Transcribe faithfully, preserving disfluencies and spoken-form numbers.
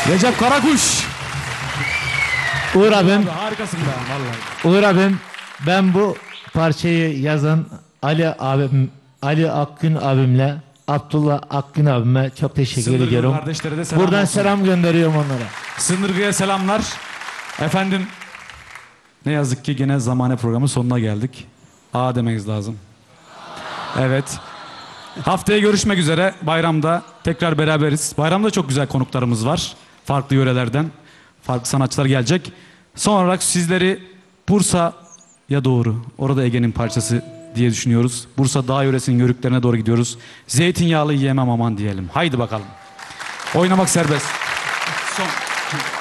Recep Karakuş. Uğur abim, Harikasın be vallahi. Uğur abim, ben bu parçayı yazan Ali abim, Ali Akgün abimle Abdullah Akgün abime çok teşekkür Sındırgı ediyorum. kardeşlere de selam Buradan olsun. selam gönderiyorum onlara. Sındırgı'ya selamlar. Efendim ne yazık ki gene zamane programın sonuna geldik. A demeniz lazım. Evet. Haftaya görüşmek üzere. Bayramda tekrar beraberiz. Bayramda çok güzel konuklarımız var. Farklı yörelerden. Farklı sanatçılar gelecek. Son olarak sizleri Bursa'ya doğru, orada Ege'nin parçası diye düşünüyoruz. Bursa dağ yöresinin yörüklerine doğru gidiyoruz. Zeytinyağlı yiyemem aman diyelim. Haydi bakalım. Oynamak serbest. Son.